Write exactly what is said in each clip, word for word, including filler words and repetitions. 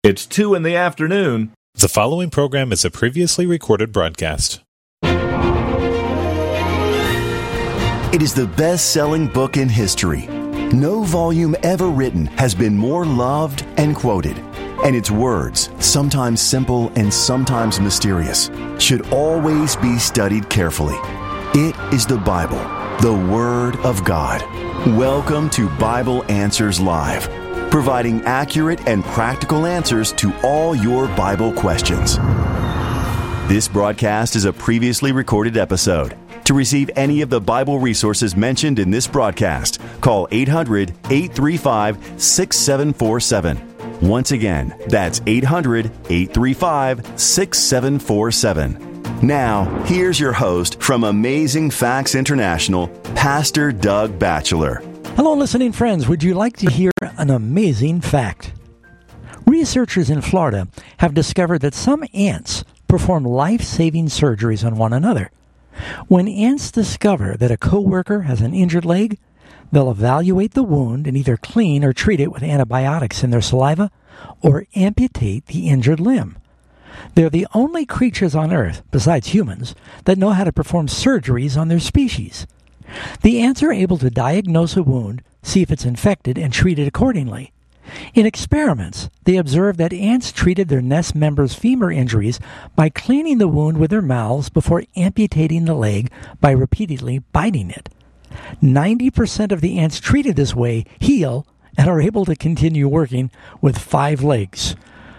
It's two in the afternoon. The following program is a previously recorded broadcast. It is the best-selling book in history. No volume ever written has been more loved and quoted. And its words, sometimes simple and sometimes mysterious, should always be studied carefully. It is the Bible, the Word of God. Welcome to Bible Answers Live, providing accurate and practical answers to all your Bible questions. This broadcast is a previously recorded episode. To receive any of the Bible resources mentioned in this broadcast, call eight hundred, eight three five, six seven four seven. Once again, that's eight hundred, eight three five, six seven four seven. Now, here's your host from Amazing Facts International, Pastor Doug Batchelor. Hello, listening friends. Would you like to hear an amazing fact? Researchers in Florida have discovered that some ants perform life-saving surgeries on one another. When ants discover that a coworker has an injured leg, they'll evaluate the wound and either clean or treat it with antibiotics in their saliva or amputate the injured limb. They're the only creatures on Earth, besides humans, that know how to perform surgeries on their species. The ants are able to diagnose a wound, see if it's infected, and treat it accordingly. In experiments, they observed that ants treated their nest members' femur injuries by cleaning the wound with their mouths before amputating the leg by repeatedly biting it. ninety percent of the ants treated this way heal and are able to continue working with five legs.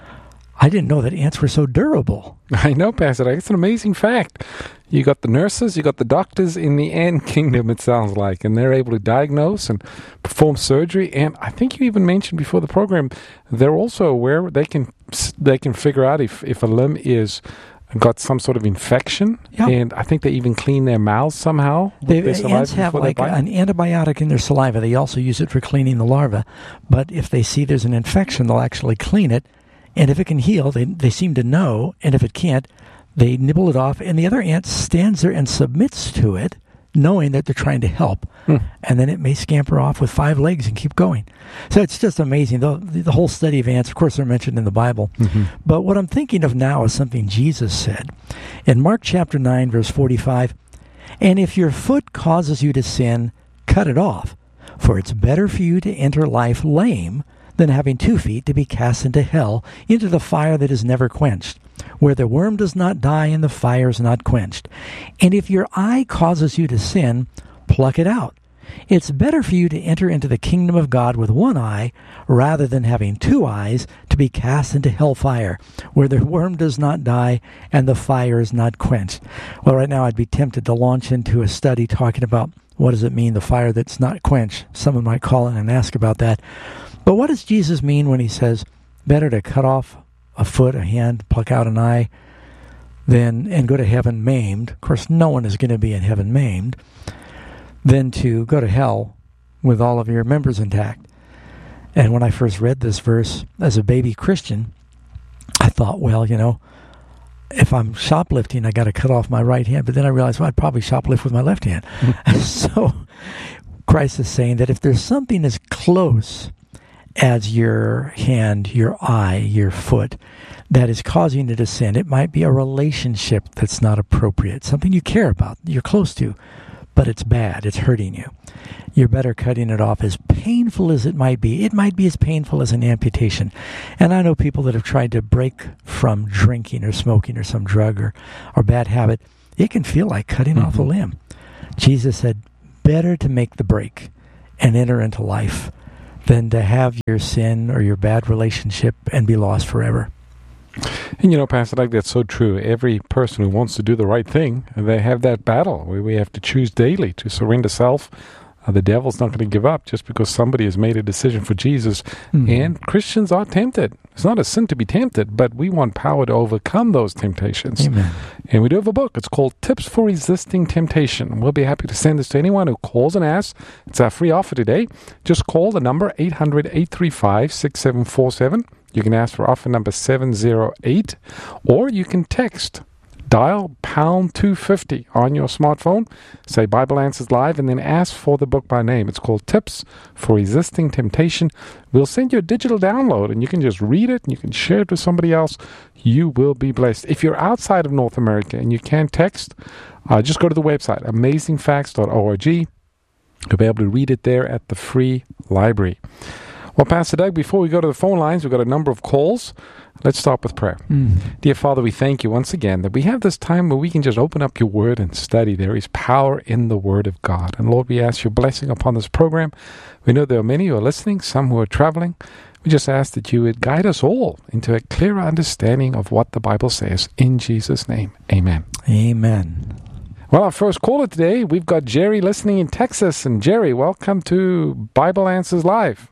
I didn't know that ants were so durable. I know, Pastor. It's an amazing fact. You got the nurses, you got the doctors in the ant kingdom, it sounds like, and they're able to diagnose and perform surgery. And I think you even mentioned before the program, they're also aware they can they can figure out if, if a limb is got some sort of infection, yep. And I think they even clean their mouths somehow. They, ants have like an antibiotic in their saliva. They also use it for cleaning the larva. But if they see there's an infection, they'll actually clean it. And if it can heal, they they seem to know. And if it can't, they nibble it off. And the other ant stands there and submits to it, knowing that they're trying to help. Hmm. And then it may scamper off with five legs and keep going. So it's just amazing. The, the whole study of ants, of course, they're mentioned in the Bible. Mm-hmm. But what I'm thinking of now is something Jesus said. In Mark chapter nine, verse forty-five, "And if your foot causes you to sin, cut it off. For it's better for you to enter life lame than having two feet to be cast into hell, into the fire that is never quenched, where the worm does not die and the fire is not quenched. And if your eye causes you to sin, pluck it out. It's better for you to enter into the kingdom of God with one eye, rather than having two eyes to be cast into hellfire, where the worm does not die and the fire is not quenched." Well, right now I'd be tempted to launch into a study talking about what does it mean, the fire that's not quenched. Someone might call in and ask about that. But what does Jesus mean when he says, better to cut off a foot, a hand, pluck out an eye, than and go to heaven maimed? Of course, no one is going to be in heaven maimed. Than to go to hell with all of your members intact. And when I first read this verse as a baby Christian, I thought, well, you know, if I'm shoplifting, I got to cut off my right hand. But then I realized, well, I'd probably shoplift with my left hand. Mm-hmm. So Christ is saying that if there's something as close as your hand, your eye, your foot, that is causing you to sin, it might be a relationship that's not appropriate, something you care about, you're close to, but it's bad, it's hurting you. You're better cutting it off, as painful as it might be. It might be as painful as an amputation. And I know people that have tried to break from drinking or smoking or some drug or, or bad habit. It can feel like cutting mm-hmm. off a limb. Jesus said, better to make the break and enter into life than to have your sin or your bad relationship and be lost forever. And you know, Pastor, like that's so true. Every person who wants to do the right thing, they have that battle where we have to choose daily to surrender self. Uh, the devil's not going to give up just because somebody has made a decision for Jesus. Mm-hmm. And Christians are tempted. It's not a sin to be tempted, but we want power to overcome those temptations. Amen. And we do have a book. It's called Tips for Resisting Temptation. We'll be happy to send this to anyone who calls and asks. It's our free offer today. Just call the number eight hundred, eight three five, six seven four seven. You can ask for offer number seven zero eight, or you can text dial pound two fifty on your smartphone, say Bible Answers Live, and then ask for the book by name. It's called Tips for Resisting Temptation. We'll send you a digital download, and you can just read it, and you can share it with somebody else. You will be blessed. If you're outside of North America and you can text, uh, just go to the website, amazing facts dot org. You'll be able to read it there at the free library. Well, Pastor Doug, before we go to the phone lines, we've got a number of calls. Let's start with prayer. Mm. Dear Father, we thank you once again that we have this time where we can just open up your word and study. There is power in the word of God. And Lord, we ask your blessing upon this program. We know there are many who are listening, some who are traveling. We just ask that you would guide us all into a clearer understanding of what the Bible says. In Jesus' name, amen. Amen. Well, our first caller today, we've got Jerry listening in Texas. And Jerry, welcome to Bible Answers Live.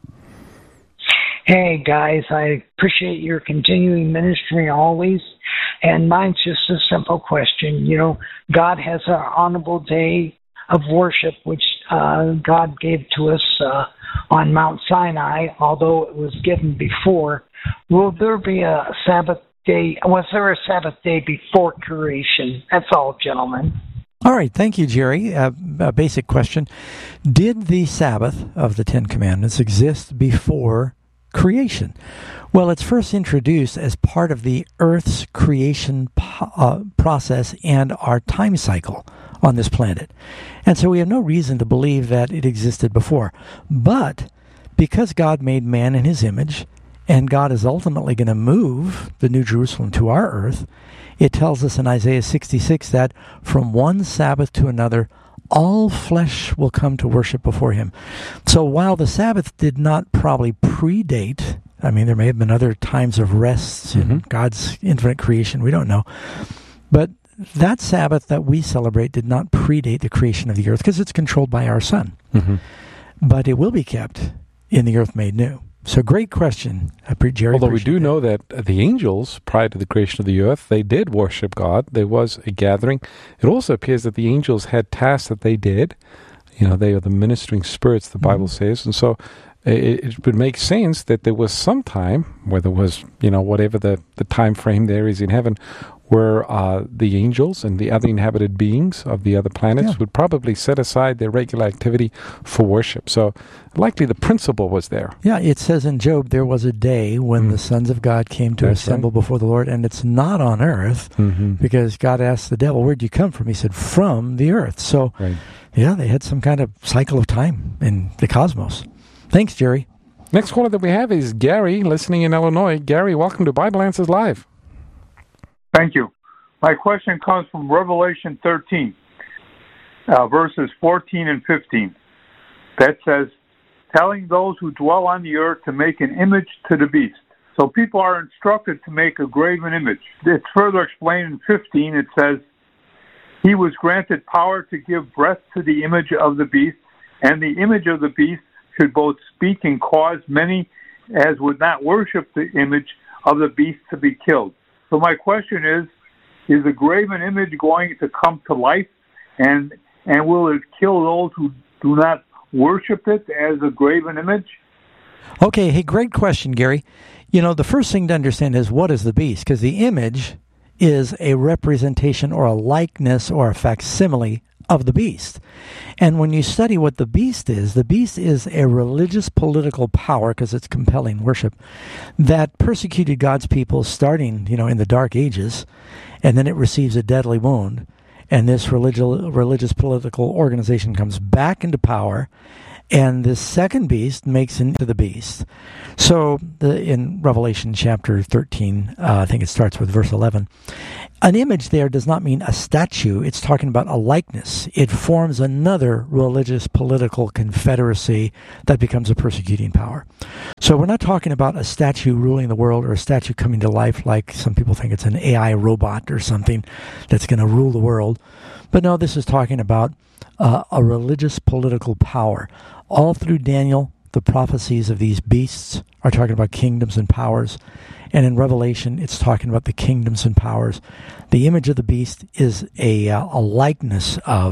Hey, guys, I appreciate your continuing ministry always. And mine's just a simple question. You know, God has an honorable day of worship, which uh, God gave to us uh, on Mount Sinai, although it was given before. Will there be a Sabbath day? Was there a Sabbath day before creation? That's all, gentlemen. All right. Thank you, Jerry. Uh, a basic question. Did the Sabbath of the Ten Commandments exist before creation? Well, it's first introduced as part of the Earth's creation po- uh, process and our time cycle on this planet. And so we have no reason to believe that it existed before. But because God made man in his image, and God is ultimately going to move the New Jerusalem to our earth, it tells us in Isaiah sixty-six that from one Sabbath to another, all flesh will come to worship before him. So while the Sabbath did not probably predate, I mean, there may have been other times of rests in mm-hmm. God's infinite creation, we don't know. But that Sabbath that we celebrate did not predate the creation of the earth because it's controlled by our sun. Mm-hmm. But it will be kept in the earth made new. So great question, Jerry. Although we do that. know that the angels, prior to the creation of the earth, they did worship God. There was a gathering. It also appears that the angels had tasks that they did. You know, they are the ministering spirits, the Bible mm-hmm. says. And so it, it would make sense that there was some time, where there was, you know, whatever the, the time frame there is in heaven, where uh, the angels and the other inhabited beings of the other planets yeah. would probably set aside their regular activity for worship. So likely the principle was there. Yeah, it says in Job, there was a day when mm. the sons of God came to That's assemble right. before the Lord, and it's not on earth, mm-hmm. because God asked the devil, where'd you come from? He said, from the earth. So, right. yeah, they had some kind of cycle of time in the cosmos. Thanks, Jerry. Next caller that we have is Gary, listening in Illinois. Gary, welcome to Bible Answers Live. Thank you. My question comes from Revelation thirteen, uh, verses fourteen and fifteen. That says, telling those who dwell on the earth to make an image to the beast. So people are instructed to make a graven image. It's further explained in fifteen. It says, he was granted power to give breath to the image of the beast, and the image of the beast should both speak and cause many as would not worship the image of the beast to be killed. So my question is, is the graven image going to come to life, and and will it kill those who do not worship it as a graven image? Okay, hey, great question, Gary. You know, the first thing to understand is, what is the beast? Because the image is a representation or a likeness or a facsimile of the beast. And when you study what the beast is, the beast is a religious political power, because it's compelling worship, that persecuted God's people starting, you know, in the Dark Ages, and then it receives a deadly wound, and this religious, religious political organization comes back into power, and this second beast makes into the beast. So the, in Revelation chapter thirteen, uh, I think it starts with verse eleven, an image there does not mean a statue. It's talking about a likeness. It forms another religious political confederacy that becomes a persecuting power. So we're not talking about a statue ruling the world or a statue coming to life like some people think it's an A I robot or something that's going to rule the world. But no, this is talking about uh, a religious political power. All through Daniel, the prophecies of these beasts are talking about kingdoms and powers. And in Revelation, it's talking about the kingdoms and powers. The image of the beast is a, uh, a likeness of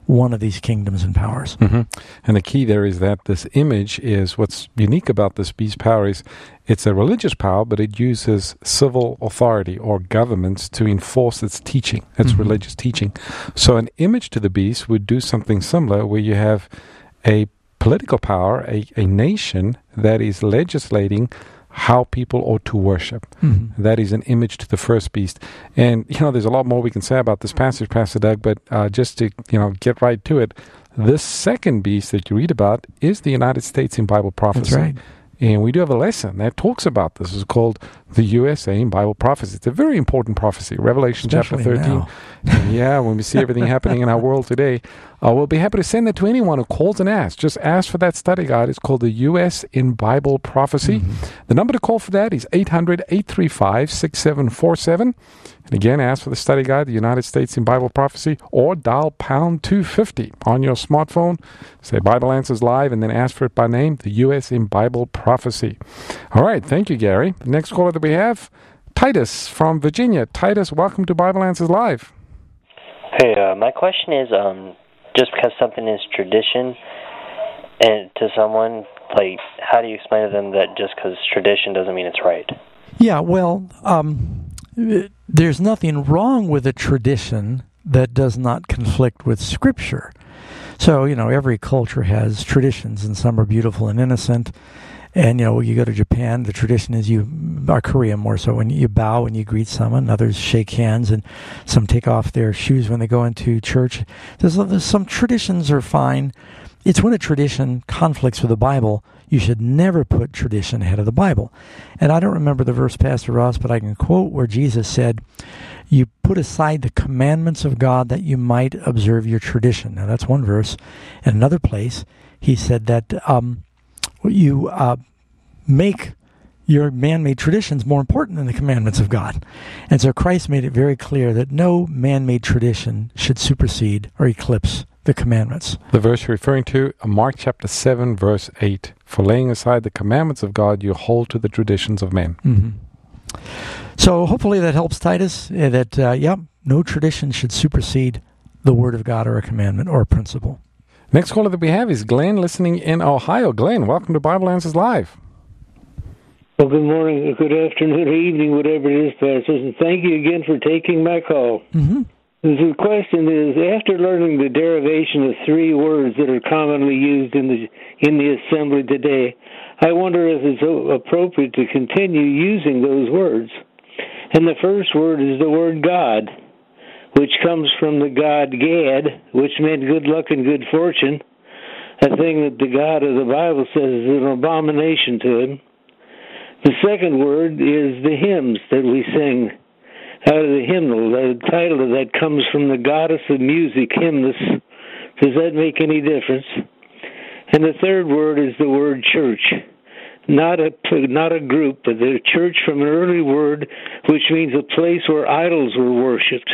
one of these kingdoms and powers. Mm-hmm. And the key there is that this image is, what's unique about this beast power is it's a religious power, but it uses civil authority or governments to enforce its teaching, its mm-hmm. religious teaching. So an image to the beast would do something similar, where you have a political power, a, a nation that is legislating how people ought to worship. Mm-hmm. That is an image to the first beast. And, you know, there's a lot more we can say about this passage, Pastor Doug, but uh, just to, you know, get right to it, this second beast that you read about is the United States in Bible prophecy. That's right. And we do have a lesson that talks about this. It's called the U S A in Bible Prophecy. It's a very important prophecy. Revelation Especially chapter thirteen. Yeah, when we see everything happening in our world today, uh, we'll be happy to send that to anyone who calls and asks. Just ask for that study guide. It's called the U S in Bible Prophecy. Mm-hmm. The number to call for that is eight hundred, eight three five, six seven four seven. And again, ask for the study guide, the United States in Bible Prophecy, or dial pound two fifty on your smartphone. Say Bible Answers Live, and then ask for it by name, the U S in Bible Prophecy. All right, thank you, Gary. The next caller that we have, Titus from Virginia. Titus, welcome to Bible Answers Live. Hey, uh, my question is, um, just because something is tradition, and to someone, like, how do you explain to them that just because it's tradition doesn't mean it's right? Yeah, well, um, there's nothing wrong with a tradition that does not conflict with Scripture. So, you know, every culture has traditions, and some are beautiful and innocent. And, you know, you go to Japan, the tradition is you, or Korea more so, when you bow when you greet someone, others shake hands, and some take off their shoes when they go into church. There's, there's some traditions are fine. It's when a tradition conflicts with the Bible, you should never put tradition ahead of the Bible. And I don't remember the verse, Pastor Ross, but I can quote where Jesus said, you put aside the commandments of God that you might observe your tradition. Now, that's one verse. In another place, he said that um, you uh, make your man-made traditions more important than the commandments of God. And so Christ made it very clear that no man-made tradition should supersede or eclipse the commandments. The verse you're referring to, Mark chapter seven, verse eight. For laying aside the commandments of God, you hold to the traditions of men. Mm-hmm. So hopefully that helps, Titus, uh, that, uh, yeah, no tradition should supersede the Word of God or a commandment or a principle. Next caller that we have is Glenn, listening in Ohio. Glenn, welcome to Bible Answers Live. Well, good morning, or good afternoon, or evening, whatever it is, Pastor, and thank you again for taking my call. Mm-hmm. The question is, after learning the derivation of three words that are commonly used in the in the assembly today, I wonder if it's appropriate to continue using those words. And the first word is the word God, which comes from the god Gad, which meant good luck and good fortune, a thing that the God of the Bible says is an abomination to him. The second word is the hymns that we sing out of the hymnal. The title of that comes from the goddess of music, hymnus. Does that make any difference? And the third word is the word church. Not a not a group, but the church from an early word, which means a place where idols were worshipped.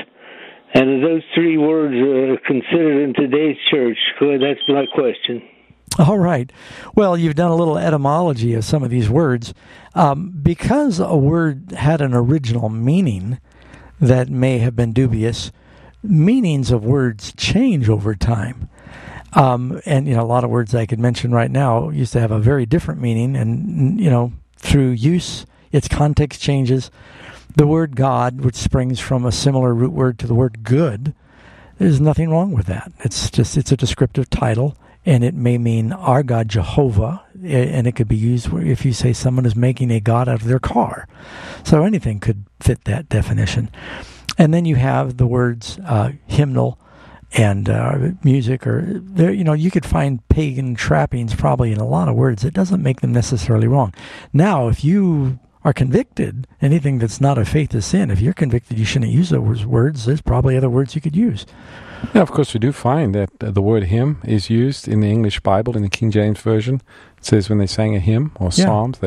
And those three words are considered in today's church. That's my question. All right. Well, you've done a little etymology of some of these words. Um, because a word had an original meaning that may have been dubious, meanings of words change over time. Um, and, you know, a lot of words I could mention right now used to have a very different meaning. And, you know, through use, its context changes. The word God, which springs from a similar root word to the word good, there's nothing wrong with that. It's just, it's a descriptive title. And it may mean our God, Jehovah, and it could be used if you say someone is making a god out of their car. So anything could fit that definition. And then you have the words uh, hymnal and uh, music, or there, you know, you could find pagan trappings probably in a lot of words. It doesn't make them necessarily wrong. Now, if you are convicted, anything that's not of faith is sin. If you're convicted you shouldn't use those words, there's probably other words you could use. Yeah, of course, we do find that uh, the word hymn is used in the English Bible, in the King James Version. It says when they sang a hymn or yeah. psalms, they